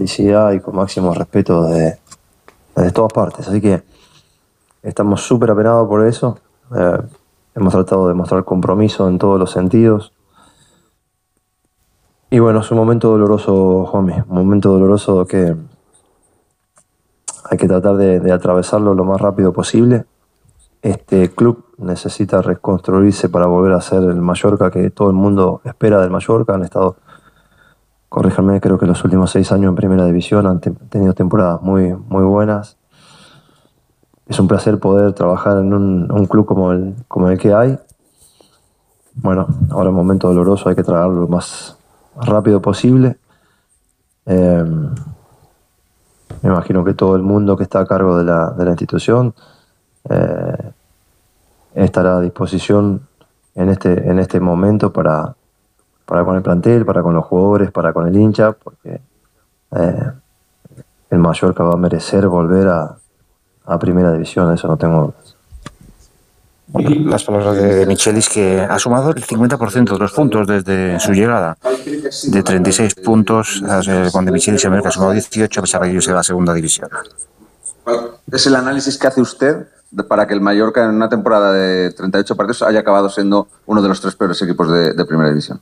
complicidad y con máximo respeto desde todas partes. Así que estamos súper apenados por eso. Hemos tratado de mostrar compromiso en todos los sentidos. Y bueno, es un momento doloroso, Juanmi, un momento doloroso que hay que tratar de atravesarlo lo más rápido posible. Este club necesita reconstruirse para volver a ser el Mallorca que todo el mundo espera del Mallorca. Han estado, corríjanme, creo que los últimos 6 años en Primera División han tenido temporadas muy, muy buenas. Es un placer poder trabajar en un club como el que hay. Bueno, ahora es un momento doloroso, hay que tragarlo lo más rápido posible. Me imagino que todo el mundo que está a cargo de la institución estará a disposición en este momento para con el plantel, para con los jugadores, para con el hincha, porque el Mallorca va a merecer volver a Primera División, eso no tengo dudas. Bueno, las palabras de Michelis, que ha sumado el 50% de los puntos desde su llegada, de 36 puntos, con De Michelis y América ha sumado 18 a pesar de que ellos en la segunda división. ¿Es el análisis que hace usted para que el Mallorca en una temporada de 38 partidos haya acabado siendo uno de los 3 peores equipos de Primera División?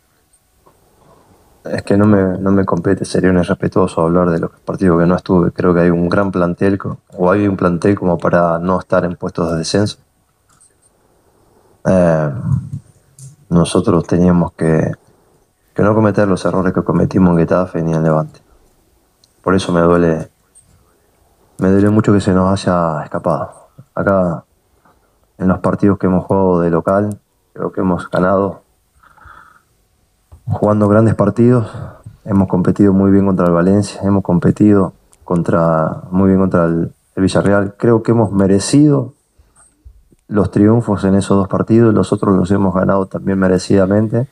Es que no me compete, sería un irrespetuoso hablar de los partidos que no estuve. Creo que hay un gran plantel, o hay un plantel como para no estar en puestos de descenso. Nosotros teníamos que no cometer los errores que cometimos en Getafe ni en Levante. Por eso me duele mucho que se nos haya escapado. Acá, en los partidos que hemos jugado de local, creo que hemos ganado jugando grandes partidos. Hemos competido muy bien contra el Valencia, hemos competido muy bien contra el Villarreal. Creo que hemos merecido los triunfos en esos 2 partidos, los otros los hemos ganado también merecidamente.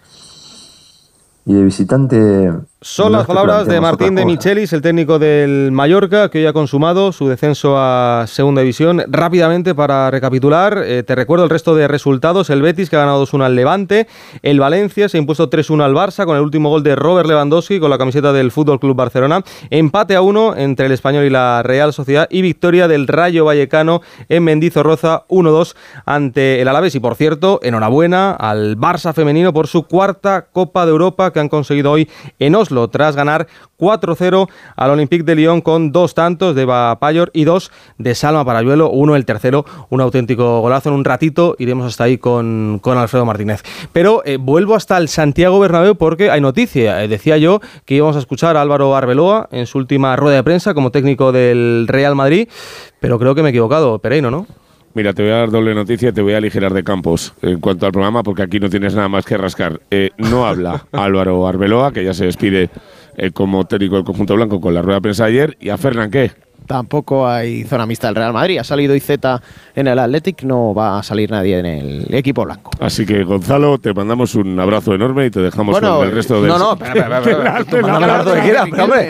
Y de visitante... Son las palabras de Martín De Michelis, el técnico del Mallorca, que hoy ha consumado su descenso a Segunda División. Rápidamente, para recapitular, te recuerdo el resto de resultados. El Betis, que ha ganado 2-1 al Levante. El Valencia se ha impuesto 3-1 al Barça, con el último gol de Robert Lewandowski, con la camiseta del Fútbol Club Barcelona. Empate a 1 entre el Español y la Real Sociedad. Y victoria del Rayo Vallecano en Mendizorroza, 1-2 ante el Alavés. Y, por cierto, enhorabuena al Barça femenino por su 4ª Copa de Europa que han conseguido hoy en Oslo, tras ganar 4-0 al Olympique de Lyon con 2 tantos de Eva Payor y 2 de Salma Parayuelo, el tercero, un auténtico golazo. En un ratito iremos hasta ahí con Alfredo Martínez. Pero vuelvo hasta el Santiago Bernabéu porque hay noticia. Decía yo que íbamos a escuchar a Álvaro Arbeloa en su última rueda de prensa como técnico del Real Madrid, pero creo que me he equivocado, Pereino, ¿no? Mira, te voy a dar doble noticia, te voy a aligerar de campos en cuanto al programa, porque aquí no tienes nada más que rascar. No habla Álvaro Arbeloa, que ya se despide como técnico del conjunto blanco con la rueda de prensa ayer. ¿Y a Fernán qué? Tampoco hay zona mixta del Real Madrid. Ha salido Iceta en el Athletic, no va a salir nadie en el equipo blanco. Así que, Gonzalo, te mandamos un abrazo enorme y te dejamos con el resto de... No, espera. Mándame el abrazo que quieras,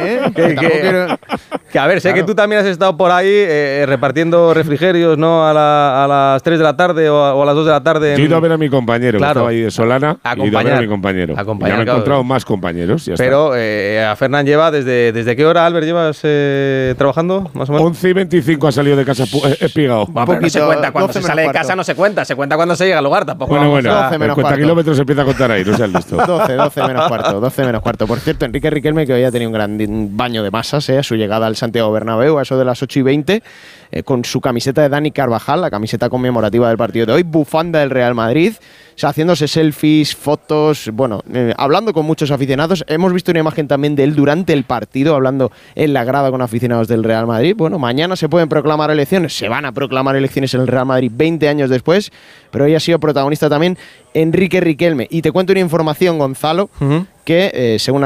hombre. Que a ver, sé que tú también has estado por ahí repartiendo refrigerios, ¿no? A las 3 de la tarde o a las 2 de la tarde. Yo he ido a ver a mi compañero, que estaba ahí de Solana. He ido a ver a mi compañero. Ya me he encontrado más compañeros. Pero a Fernán lleva, ¿desde qué hora, Albert, llevas trabajando? Más o menos. 11:25 ha salido de casa espigado. No se cuenta cuando se sale de casa, no se cuenta. Se cuenta cuando se llega al lugar. Tampoco. Bueno, el cuenta kilómetros se empieza a contar ahí, no seas listo. 12 menos cuarto. Por cierto, Enrique Riquelme, que hoy ha tenido un gran baño de masas a su llegada al Santiago Bernabéu, a eso de las 8:20, con su camiseta de Dani Carvajal, la camiseta conmemorativa del partido de hoy, bufanda del Real Madrid, haciéndose selfies, fotos, hablando con muchos aficionados. Hemos visto una imagen también de él durante el partido, hablando en la grada con aficionados del Real Madrid. Bueno, mañana se pueden proclamar elecciones, se van a proclamar elecciones en el Real Madrid 20 años después, pero hoy ha sido protagonista también Enrique Riquelme. Y te cuento una información, Gonzalo, que según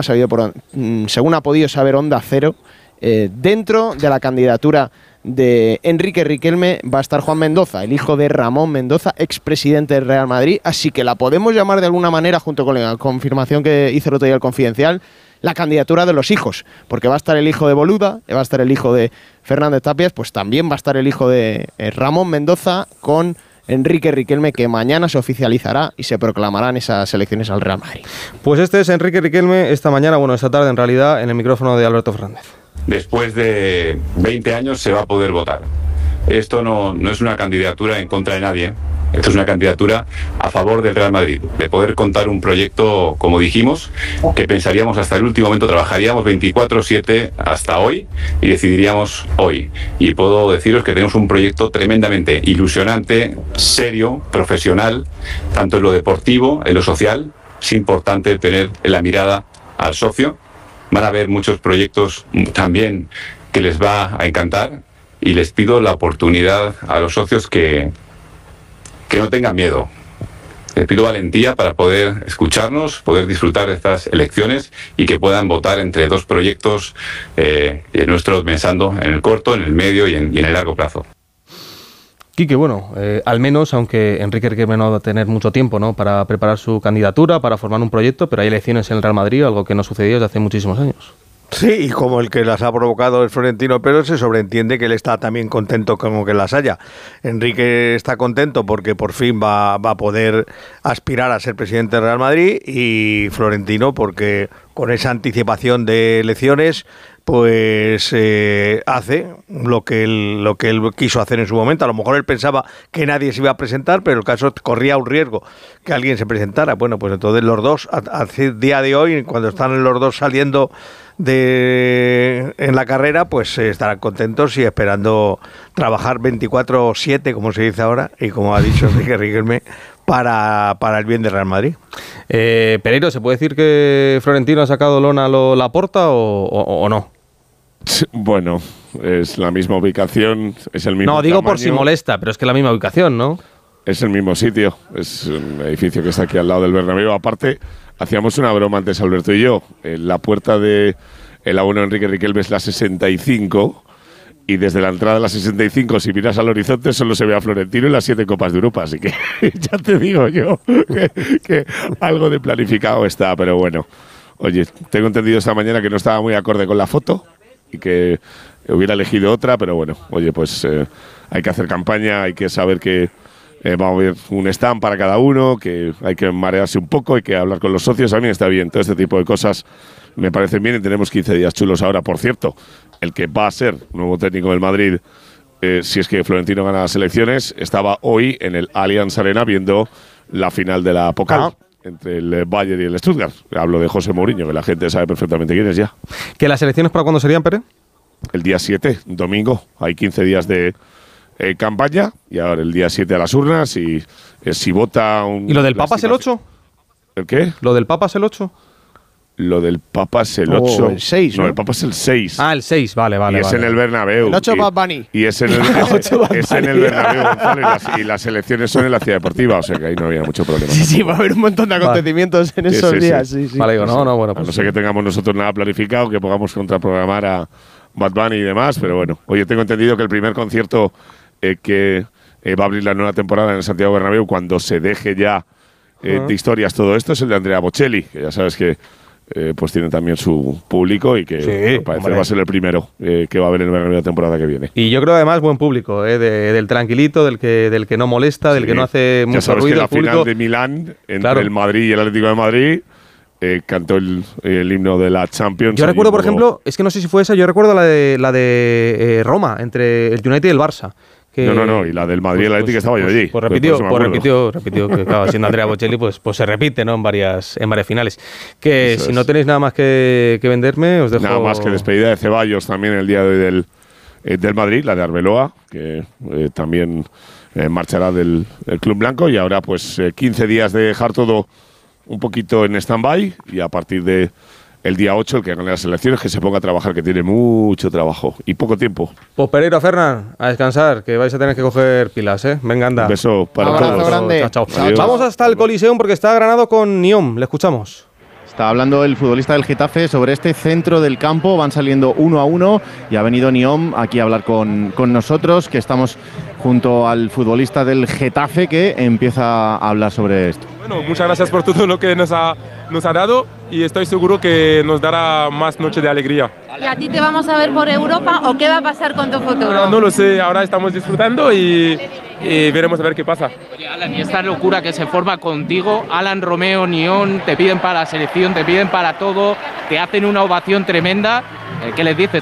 ha podido saber Onda Cero, dentro de la candidatura de Enrique Riquelme va a estar Juan Mendoza, el hijo de Ramón Mendoza, expresidente del Real Madrid, así que la podemos llamar de alguna manera, junto con la confirmación que hizo el otro día el Confidencial, la candidatura de los hijos, porque va a estar el hijo de Boluda, va a estar el hijo de Fernández Tapias, pues también va a estar el hijo de Ramón Mendoza con Enrique Riquelme, que mañana se oficializará y se proclamarán esas elecciones al Real Madrid. Pues este es Enrique Riquelme esta mañana, bueno, esta tarde en realidad, en el micrófono de Alberto Fernández. Después de 20 años se va a poder votar. Esto no es una candidatura en contra de nadie. Esto es una candidatura a favor del Real Madrid, de poder contar un proyecto, como dijimos, que pensaríamos hasta el último momento, trabajaríamos 24/7 hasta hoy y decidiríamos hoy. Y puedo deciros que tenemos un proyecto tremendamente ilusionante, serio, profesional, tanto en lo deportivo, en lo social. Es importante tener en la mirada al socio. Van a haber muchos proyectos también que les va a encantar y les pido la oportunidad a los socios que no tengan miedo. Les pido valentía para poder escucharnos, poder disfrutar de estas elecciones y que puedan votar entre dos proyectos nuestros, pensando en el corto, en el medio y en el largo plazo. Quique, bueno, al menos, aunque Enrique Riquelme no va a tener mucho tiempo, ¿no?, para preparar su candidatura, para formar un proyecto, pero hay elecciones en el Real Madrid, algo que no sucedía desde hace muchísimos años. Sí, y como el que las ha provocado es Florentino Pérez, se sobreentiende que él está también contento como que las haya. Enrique está contento porque por fin va a poder aspirar a ser presidente del Real Madrid, y Florentino porque con esa anticipación de elecciones pues hace lo que él quiso hacer en su momento. A lo mejor él pensaba que nadie se iba a presentar, pero el caso corría un riesgo que alguien se presentara. Bueno, pues entonces los dos, a día de hoy, cuando están los dos saliendo en la carrera, pues estarán contentos y esperando trabajar 24/7, como se dice ahora, y como ha dicho Enrique Riquelme, para el bien del Real Madrid. Pereiro, ¿se puede decir que Florentino ha sacado lona a Laporta o no? Bueno, es la misma ubicación, es el mismo No, digo tamaño. por si molesta, pero es que es la misma ubicación, ¿no? Es el mismo sitio, es un edificio que está aquí al lado del Bernabéu. Aparte, hacíamos una broma antes, Alberto y yo. La puerta de el abono Enrique Riquelme es la 65, y desde la entrada de la 65, si miras al horizonte, solo se ve a Florentino y las 7 Copas de Europa. Así que ya te digo yo que algo de planificado está, pero bueno. Oye, tengo entendido esta mañana que no estaba muy acorde con la foto y que hubiera elegido otra, pero bueno, oye, pues hay que hacer campaña, hay que saber que va a haber un stand para cada uno, que hay que marearse un poco, hay que hablar con los socios. A mí está bien, todo este tipo de cosas me parecen bien, y tenemos 15 días chulos ahora. Por cierto, el que va a ser nuevo técnico del Madrid, si es que Florentino gana las elecciones, estaba hoy en el Allianz Arena viendo la final de la Pokal entre el Bayern y el Stuttgart. Hablo de José Mourinho, que la gente sabe perfectamente quién es ya. ¿Que las elecciones para cuándo serían, Pere? El día 7, domingo. Hay 15 días de campaña, y ahora el día 7 a las urnas, y si vota un... ¿Y lo del Papa es el 8? ¿El qué? ¿Lo del Papa es el 8? Lo del Papa es el 8. el 6, no, ¿no? el Papa es el 6. Ah, el 6, vale. Y es en el Bernabéu. El 8 Bad Bunny. Y es en el Bernabéu, Gonzalo, y las elecciones son en la Ciudad Deportiva, o sea que ahí no había mucho problema. Sí, va a haber un montón de acontecimientos en esos días. Sí. Vale, digo, no, bueno. A Pues no ser que tengamos nosotros nada planificado, que podamos contraprogramar a Bad Bunny y demás, pero bueno. Oye, tengo entendido que el primer concierto que va a abrir la nueva temporada en el Santiago Bernabéu, cuando se deje ya de historias todo esto, es el de Andrea Bocelli, que ya sabes que pues tiene también su público, y que Sí, parece va a ser el primero que va a haber en la temporada que viene. Y yo creo además buen público, del tranquilito, del que no molesta, del que no hace mucho ya sabes ruido. Que la público. final de Milán entre Claro. el Madrid y el Atlético de Madrid cantó el himno de la Champions. Yo recuerdo, por ejemplo, es que no sé si fue esa, yo recuerdo la de Roma, entre el United y el Barça. Que, No, y la del Madrid y el Atlético estaba yo allí. Pues Por eso repitió que acaba siendo Andrea Bocelli, pues se repite, ¿no? En varias finales. Que Eso si es. no tenéis nada más que venderme, os dejo... Nada más que despedida de Ceballos también el día de hoy del Madrid, la de Arbeloa, que también marchará del Club Blanco, y ahora pues 15 días de dejar todo un poquito en stand-by, y a partir de el día 8, el que gane las elecciones, que se ponga a trabajar, que tiene mucho trabajo y poco tiempo. Pues Pereiro, Fernan, a descansar, que vais a tener que coger pilas, ¿eh? Venga, anda. Un beso para Un abrazo todos. grande. Chao. Adiós. Vamos hasta el Coliseum porque está Granado con Niom. Le escuchamos. Está hablando el futbolista del Getafe sobre este centro del campo. Van saliendo 1 a 1 y ha venido Niom aquí a hablar con nosotros, que estamos junto al futbolista del Getafe, que empieza a hablar sobre esto. Bueno, muchas gracias por todo lo que nos ha dado, y estoy seguro que nos dará más noche de alegría. ¿Y a ti te vamos a ver por Europa o qué va a pasar con tu futuro? No lo sé, ahora estamos disfrutando y y veremos a ver qué pasa. Oye, Alan, y esta locura que se forma contigo, Alan Romeo, Nión, te piden para la selección, te piden para todo, te hacen una ovación tremenda. ¿Qué les dices